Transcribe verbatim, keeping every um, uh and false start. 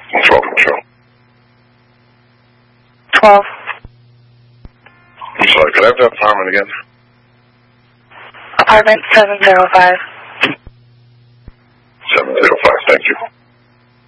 twelve control. twelve. I'm sorry, could I have that apartment again? Apartment seven zero five. seven zero five, thank you.